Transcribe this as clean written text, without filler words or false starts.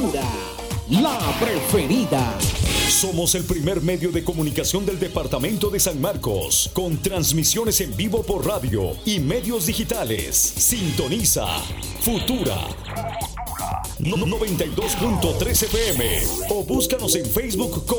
Futura, la preferida. Somos el primer medio de comunicación del departamento de San Marcos, con transmisiones en vivo por radio y medios digitales. Sintoniza Futura 92.3 FM o búscanos en Facebook como